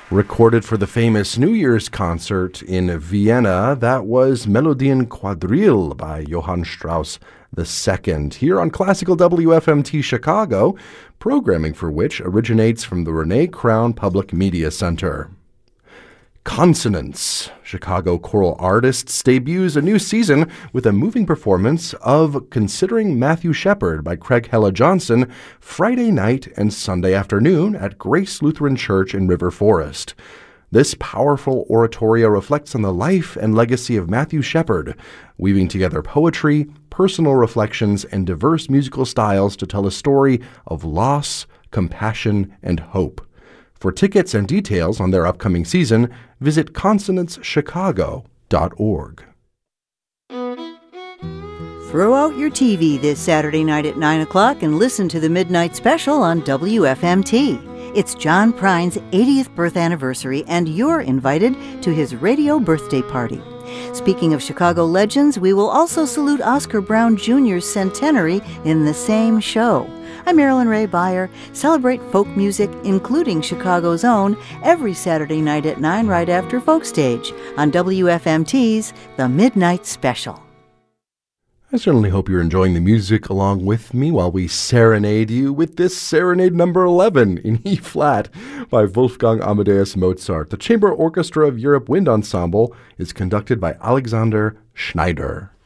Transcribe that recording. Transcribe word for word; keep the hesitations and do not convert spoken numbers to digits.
Recorded for the famous New Year's concert in Vienna, that was Melodien Quadrille by Johann Strauss the Second, here on Classical W F M T Chicago, programming for which originates from the Renee Crown Public Media Center. Consonance. Chicago Choral Artists debuts a new season with a moving performance of Considering Matthew Shepard by Craig Hella Johnson Friday night and Sunday afternoon at Grace Lutheran Church in River Forest. This powerful oratorio reflects on the life and legacy of Matthew Shepard, weaving together poetry, personal reflections, and diverse musical styles to tell a story of loss, compassion, and hope. For tickets and details on their upcoming season, visit consonance chicago dot org. Throw out your T V this Saturday night at nine o'clock and listen to the Midnight Special on W F M T. It's John Prine's eightieth birth anniversary, and you're invited to his radio birthday party. Speaking of Chicago legends, we will also salute Oscar Brown Junior's centenary in the same show. I'm Marilyn Ray Beyer. Celebrate folk music, including Chicago's own, every Saturday night at nine right after Folk Stage on W F M T's The Midnight Special. I certainly hope you're enjoying the music along with me while we serenade you with this Serenade number eleven in E-flat by Wolfgang Amadeus Mozart. The Chamber Orchestra of Europe Wind Ensemble is conducted by Alexander Schneider.